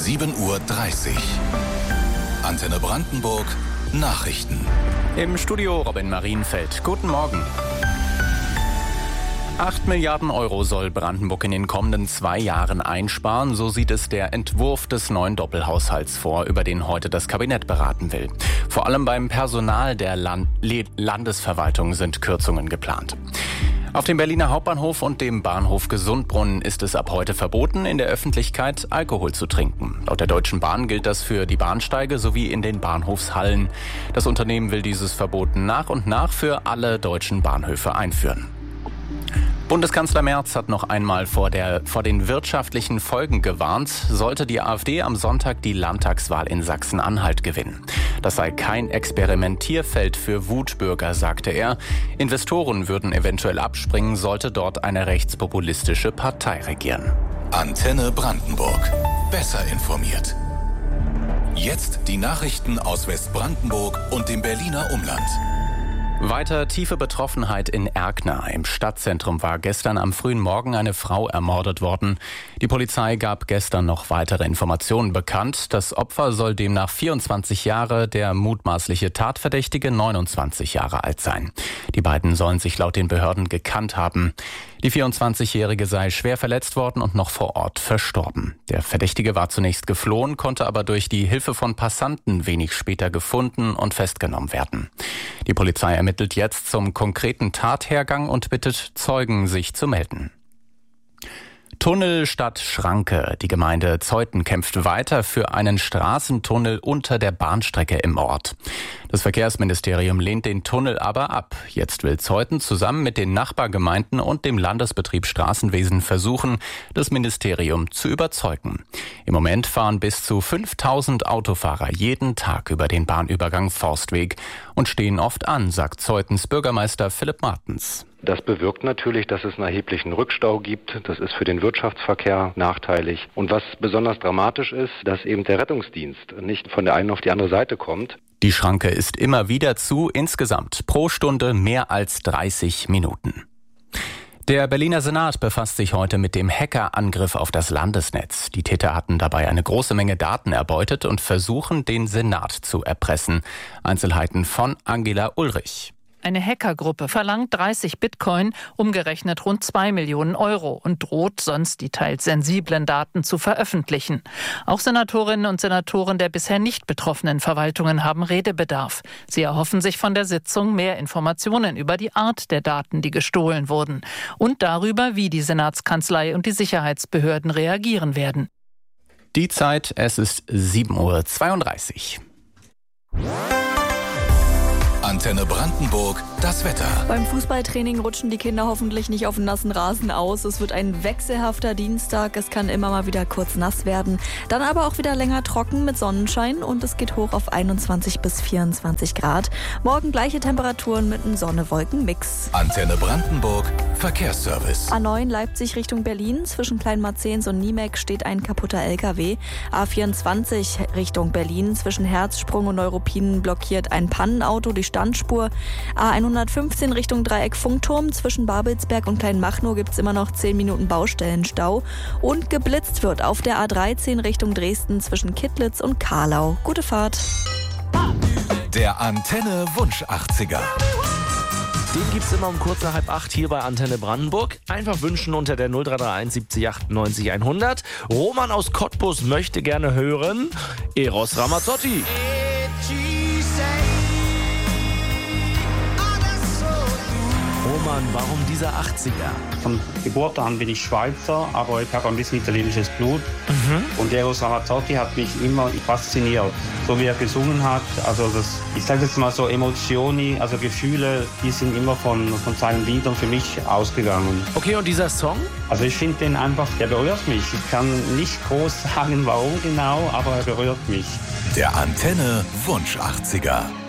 7:30 Uhr. Antenne Brandenburg Nachrichten. Im Studio Robin Marienfeld. Guten Morgen. 8 Milliarden Euro soll Brandenburg in den kommenden 2 Jahren einsparen. So sieht es der Entwurf des neuen Doppelhaushalts vor, über den heute das Kabinett beraten will. Vor allem beim Personal der Landesverwaltung sind Kürzungen geplant. Auf dem Berliner Hauptbahnhof und dem Bahnhof Gesundbrunnen ist es ab heute verboten, in der Öffentlichkeit Alkohol zu trinken. Laut der Deutschen Bahn gilt das für die Bahnsteige sowie in den Bahnhofshallen. Das Unternehmen will dieses Verbot nach und nach für alle deutschen Bahnhöfe einführen. Bundeskanzler Merz hat noch einmal vor den wirtschaftlichen Folgen gewarnt, sollte die AfD am Sonntag die Landtagswahl in Sachsen-Anhalt gewinnen. Das sei kein Experimentierfeld für Wutbürger, sagte er. Investoren würden eventuell abspringen, sollte dort eine rechtspopulistische Partei regieren. Antenne Brandenburg. Besser informiert. Jetzt die Nachrichten aus Westbrandenburg und dem Berliner Umland. Weiter tiefe Betroffenheit in Erkner. Im Stadtzentrum war gestern am frühen Morgen eine Frau ermordet worden. Die Polizei gab gestern noch weitere Informationen bekannt. Das Opfer soll demnach 24 Jahre, der mutmaßliche Tatverdächtige 29 Jahre alt sein. Die beiden sollen sich laut den Behörden gekannt haben. Die 24-Jährige sei schwer verletzt worden und noch vor Ort verstorben. Der Verdächtige war zunächst geflohen, konnte aber durch die Hilfe von Passanten wenig später gefunden und festgenommen werden. Die Polizei ermittelt jetzt zum konkreten Tathergang und bittet Zeugen, sich zu melden. Tunnel statt Schranke. Die Gemeinde Zeuthen kämpft weiter für einen Straßentunnel unter der Bahnstrecke im Ort. Das Verkehrsministerium lehnt den Tunnel aber ab. Jetzt will Zeuthen zusammen mit den Nachbargemeinden und dem Landesbetrieb Straßenwesen versuchen, das Ministerium zu überzeugen. Im Moment fahren bis zu 5000 Autofahrer jeden Tag über den Bahnübergang Forstweg und stehen oft an, sagt Zeuthens Bürgermeister Philipp Martens. Das bewirkt natürlich, dass es einen erheblichen Rückstau gibt. Das ist für den Wirtschaftsverkehr nachteilig. Und was besonders dramatisch ist, dass eben der Rettungsdienst nicht von der einen auf die andere Seite kommt. Die Schranke ist immer wieder zu, insgesamt pro Stunde mehr als 30 Minuten. Der Berliner Senat befasst sich heute mit dem Hackerangriff auf das Landesnetz. Die Täter hatten dabei eine große Menge Daten erbeutet und versuchen, den Senat zu erpressen. Einzelheiten von Angela Ulrich. Eine Hackergruppe verlangt 30 Bitcoin, umgerechnet rund 2 Millionen Euro, und droht, sonst die teils sensiblen Daten zu veröffentlichen. Auch Senatorinnen und Senatoren der bisher nicht betroffenen Verwaltungen haben Redebedarf. Sie erhoffen sich von der Sitzung mehr Informationen über die Art der Daten, die gestohlen wurden, und darüber, wie die Senatskanzlei und die Sicherheitsbehörden reagieren werden. Die Zeit, es ist 7:32 Uhr. Antenne Brandenburg, das Wetter. Beim Fußballtraining rutschen die Kinder hoffentlich nicht auf dem nassen Rasen aus. Es wird ein wechselhafter Dienstag. Es kann immer mal wieder kurz nass werden. Dann aber auch wieder länger trocken mit Sonnenschein und es geht hoch auf 21 bis 24 Grad. Morgen gleiche Temperaturen mit einem Sonne-Wolken-Mix. Antenne Brandenburg, Verkehrsservice. A9 Leipzig Richtung Berlin. Zwischen Kleinmarzens und Niemek steht ein kaputter LKW. A24 Richtung Berlin. Zwischen Herzsprung und Neuruppin blockiert ein Pannenauto die Standspur. A115 Richtung Dreieck Funkturm. Zwischen Babelsberg und Kleinmachnow gibt es immer noch 10 Minuten Baustellenstau. Und geblitzt wird auf der A13 Richtung Dresden zwischen Kittlitz und Karlau. Gute Fahrt. Der Antenne Wunsch 80er. Den gibt's immer um kurz nach 7:30 hier bei Antenne Brandenburg. Einfach wünschen unter der 0331 70 98 100. Roman aus Cottbus möchte gerne hören Eros Ramazzotti. Roman, warum dieser 80er? Von Geburt an bin ich Schweizer, aber ich habe ein bisschen italienisches Blut. Und Eros Ramazzotti hat mich immer fasziniert. So wie er gesungen hat, also das, ich sage jetzt mal so Emotionen, also Gefühle, die sind immer von seinen Liedern für mich ausgegangen. Okay, und dieser Song? Also ich finde den einfach, der berührt mich. Ich kann nicht groß sagen, warum genau, aber er berührt mich. Der Antenne Wunsch 80er.